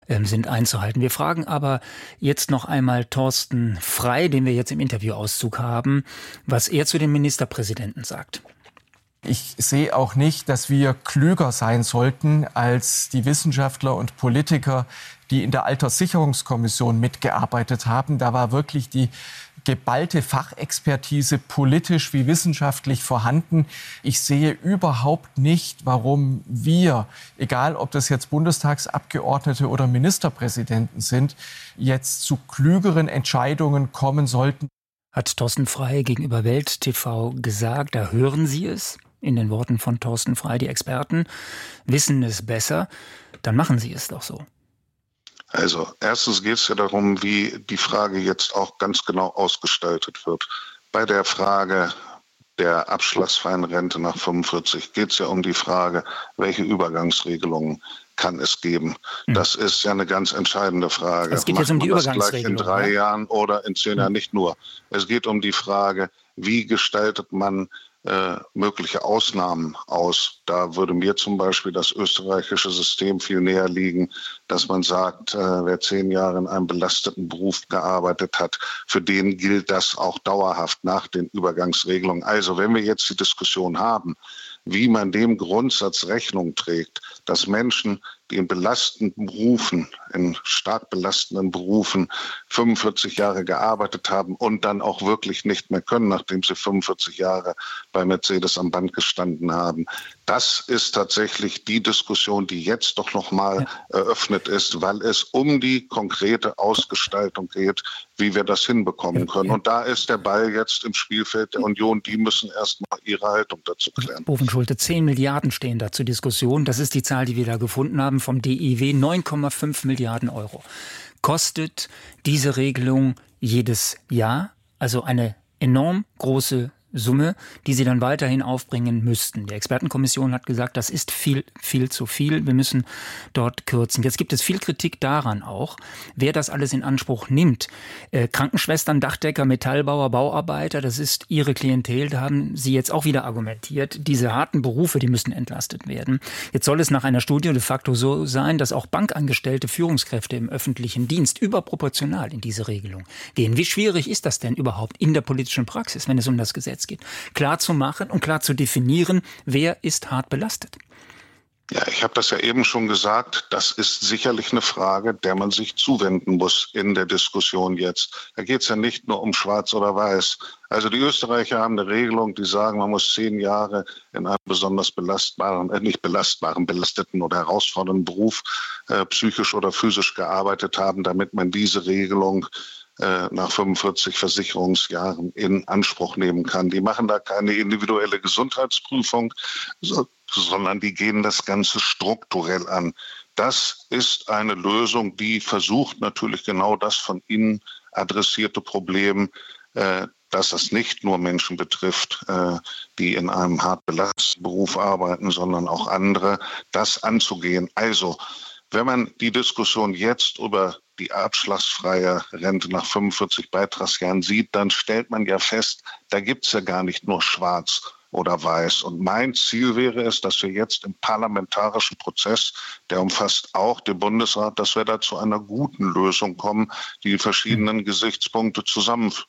sind einzuhalten. Wir fragen aber jetzt noch einmal Thorsten Frey, den wir jetzt im Interviewauszug haben, was er zu dem Ministerpräsidenten sagt. Ich sehe auch nicht, dass wir klüger sein sollten als die Wissenschaftler und Politiker, die in der Alterssicherungskommission mitgearbeitet haben. Da war wirklich die geballte Fachexpertise politisch wie wissenschaftlich vorhanden. Ich sehe überhaupt nicht, warum wir, egal ob das jetzt Bundestagsabgeordnete oder Ministerpräsidenten sind, jetzt zu klügeren Entscheidungen kommen sollten. Hat Thorsten Frey gegenüber Welt TV gesagt, da hören Sie es. In den Worten von Thorsten Frey, die Experten wissen es besser, dann machen Sie es doch so. Also erstens geht es ja darum, wie die Frage jetzt auch ganz genau ausgestaltet wird. Bei der Frage der abschlagsfreien Rente nach 45 geht es ja um die Frage, welche Übergangsregelungen kann es geben. Das ist ja eine ganz entscheidende Frage. Es geht jetzt um die Übergangsregelung. Gleich in 3 Jahren oder in 10 Jahren nicht nur. Es geht um die Frage, wie gestaltet man mögliche Ausnahmen aus. Da würde mir zum Beispiel das österreichische System viel näher liegen, dass man sagt, wer 10 Jahre in einem belasteten Beruf gearbeitet hat, für den gilt das auch dauerhaft nach den Übergangsregelungen. Also wenn wir jetzt die Diskussion haben, wie man dem Grundsatz Rechnung trägt, dass Menschen, die in belastenden Berufen, in stark belastenden Berufen 45 Jahre gearbeitet haben und dann auch wirklich nicht mehr können, nachdem sie 45 Jahre bei Mercedes am Band gestanden haben. Das ist tatsächlich die Diskussion, die jetzt doch nochmal eröffnet ist, weil es um die konkrete Ausgestaltung geht, wie wir das hinbekommen können. Und da ist der Ball jetzt im Spielfeld der Union. Die müssen erstmal ihre Haltung dazu klären. Bovenschulte, 10 Milliarden stehen da zur Diskussion. Das ist die Zahl, die wir da gefunden haben vom DIW. 9,5 Milliarden Euro kostet diese Regelung jedes Jahr. Also eine enorm große Summe, die sie dann weiterhin aufbringen müssten. Die Expertenkommission hat gesagt, das ist viel zu viel. Wir müssen dort kürzen. Jetzt gibt es viel Kritik daran auch, wer das alles in Anspruch nimmt. Krankenschwestern, Dachdecker, Metallbauer, Bauarbeiter, das ist ihre Klientel. Da haben sie jetzt auch wieder argumentiert. Diese harten Berufe, die müssen entlastet werden. Jetzt soll es nach einer Studie de facto so sein, dass auch bankangestellte Führungskräfte im öffentlichen Dienst überproportional in diese Regelung gehen. Wie schwierig ist das denn überhaupt in der politischen Praxis, wenn es um das Gesetz geht, klar zu machen und klar zu definieren, wer ist hart belastet? Ja, ich habe das ja eben schon gesagt, das ist sicherlich eine Frage, der man sich zuwenden muss in der Diskussion jetzt. Da geht es ja nicht nur um Schwarz oder Weiß. Also die Österreicher haben eine Regelung, die sagen, man muss 10 Jahre in einem besonders belasteten oder herausfordernden Beruf psychisch oder physisch gearbeitet haben, damit man diese Regelung nach 45 Versicherungsjahren in Anspruch nehmen kann. Die machen da keine individuelle Gesundheitsprüfung, sondern die gehen das Ganze strukturell an. Das ist eine Lösung, die versucht natürlich genau das von Ihnen adressierte Problem, dass es nicht nur Menschen betrifft, die in einem hart belasteten Beruf arbeiten, sondern auch andere, das anzugehen. Also, wenn man die Diskussion jetzt über die abschlagsfreie Rente nach 45 Beitragsjahren sieht, dann stellt man ja fest, da gibt es ja gar nicht nur schwarz oder weiß. Und mein Ziel wäre es, dass wir jetzt im parlamentarischen Prozess, der umfasst auch den Bundesrat, dass wir da zu einer guten Lösung kommen, die verschiedenen Gesichtspunkte zusammenführt.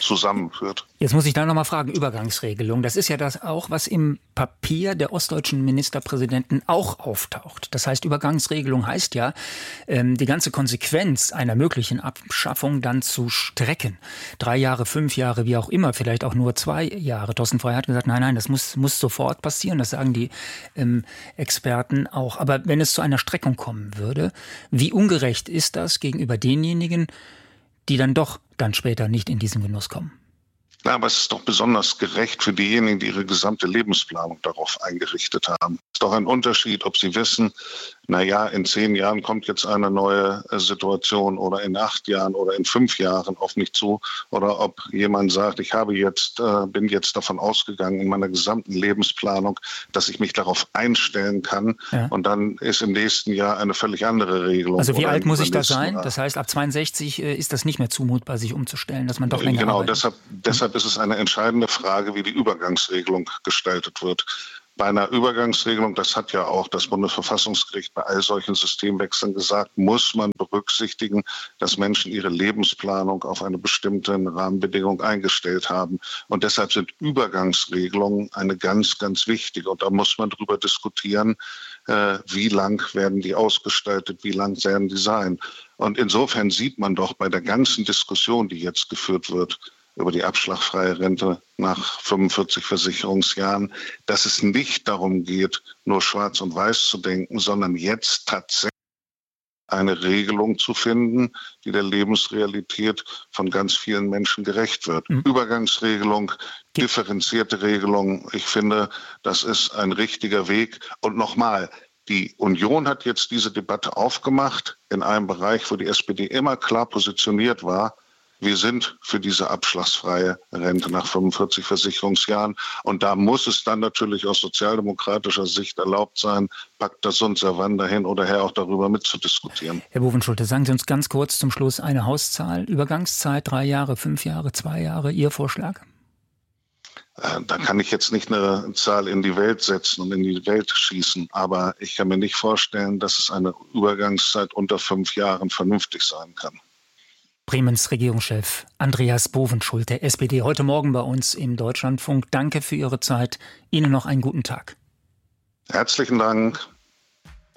Jetzt muss ich da nochmal fragen, Übergangsregelung. Das ist ja das auch, was im Papier der ostdeutschen Ministerpräsidenten auch auftaucht. Das heißt, Übergangsregelung heißt ja, die ganze Konsequenz einer möglichen Abschaffung dann zu strecken. 3 Jahre, 5 Jahre, wie auch immer, vielleicht auch nur 2 Jahre. Thorsten Frey hat gesagt, nein, das muss sofort passieren. Das sagen die Experten auch. Aber wenn es zu einer Streckung kommen würde, wie ungerecht ist das gegenüber denjenigen, die dann später nicht in diesen Genuss kommen? Na, aber es ist doch besonders gerecht für diejenigen, die ihre gesamte Lebensplanung darauf eingerichtet haben. Es ist doch ein Unterschied, ob sie wissen, in 10 Jahren kommt jetzt eine neue Situation oder in 8 Jahren oder in 5 Jahren auf mich zu, oder ob jemand sagt, bin jetzt davon ausgegangen in meiner gesamten Lebensplanung, dass ich mich darauf einstellen kann, und dann ist im nächsten Jahr eine völlig andere Regelung. Also wie alt muss ich da sein? Das heißt, ab 62 ist das nicht mehr zumutbar, sich umzustellen, dass man doch länger arbeitet. Genau, deshalb ist es eine entscheidende Frage, wie die Übergangsregelung gestaltet wird. Bei einer Übergangsregelung, das hat ja auch das Bundesverfassungsgericht bei all solchen Systemwechseln gesagt, muss man berücksichtigen, dass Menschen ihre Lebensplanung auf eine bestimmte Rahmenbedingung eingestellt haben. Und deshalb sind Übergangsregelungen eine ganz, ganz wichtige. Und da muss man drüber diskutieren, wie lang werden die ausgestaltet, wie lang werden die sein. Und insofern sieht man doch bei der ganzen Diskussion, die jetzt geführt wird, über die abschlagfreie Rente nach 45 Versicherungsjahren, dass es nicht darum geht, nur schwarz und weiß zu denken, sondern jetzt tatsächlich eine Regelung zu finden, die der Lebensrealität von ganz vielen Menschen gerecht wird. Übergangsregelung, differenzierte Regelung, ich finde, das ist ein richtiger Weg. Und nochmal, die Union hat jetzt diese Debatte aufgemacht in einem Bereich, wo die SPD immer klar positioniert war. Wir sind für diese abschlagsfreie Rente nach 45 Versicherungsjahren. Und da muss es dann natürlich aus sozialdemokratischer Sicht erlaubt sein, Pacta sunt servanda hin oder her auch darüber mitzudiskutieren. Herr Bovenschulte, sagen Sie uns ganz kurz zum Schluss eine Hauszahl, Übergangszeit, 3 Jahre, 5 Jahre, 2 Jahre, Ihr Vorschlag? Da kann ich jetzt nicht eine Zahl in die Welt setzen und in die Welt schießen. Aber ich kann mir nicht vorstellen, dass es eine Übergangszeit unter 5 Jahren vernünftig sein kann. Bremens Regierungschef Andreas Bovenschulte, SPD, heute Morgen bei uns im Deutschlandfunk. Danke für Ihre Zeit. Ihnen noch einen guten Tag. Herzlichen Dank.